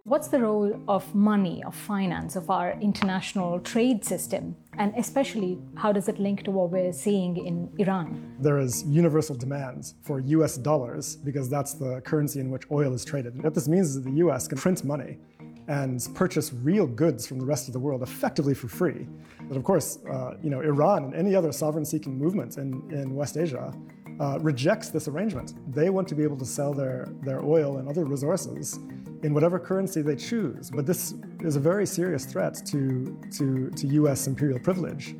What's the role of money, of finance, of our international trade system? And especially, how does it link to what we're seeing in Iran? There is universal demand for US dollars because that's the currency in which oil is traded. What this means is that the US can print money and purchase real goods from the rest of the world effectively for free. But of course, Iran and any other sovereign-seeking movement in West Asia rejects this arrangement. They want to be able to sell their oil and other resources in whatever currency they choose. But this is a very serious threat to US imperial privilege.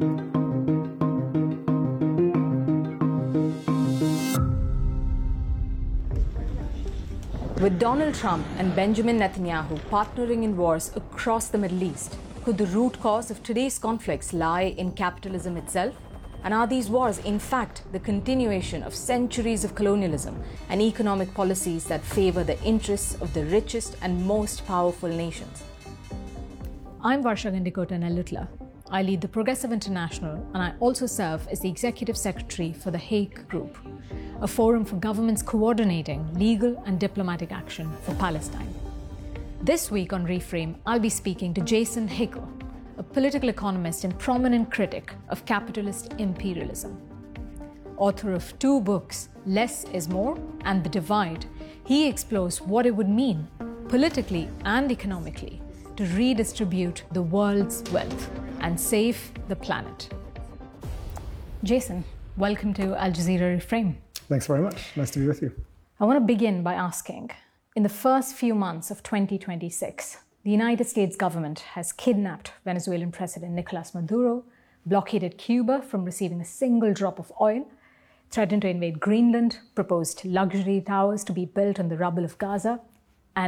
With Donald Trump and Benjamin Netanyahu partnering in wars across the Middle East, could the root cause of today's conflicts lie in capitalism itself? And are these wars, in fact, the continuation of centuries of colonialism and economic policies that favor the interests of the richest and most powerful nations? I'm Varsha Gandikota Nellutla. I lead the Progressive International, and I also serve as the Executive Secretary for the Hague Group, a forum for governments coordinating legal and diplomatic action for Palestine. This week on Reframe, I'll be speaking to Jason Hickel, a political economist and prominent critic of capitalist imperialism. Author of 2 books, Less is More and The Divide, he explores what it would mean, politically and economically, to redistribute the world's wealth and save the planet. Jason, welcome to Al Jazeera Reframe. Thanks very much. Nice to be with you. I want to begin by asking, in the first few months of 2026, the United States government has kidnapped Venezuelan President Nicolas Maduro, blockaded Cuba from receiving a single drop of oil, threatened to invade Greenland, proposed luxury towers to be built on the rubble of Gaza,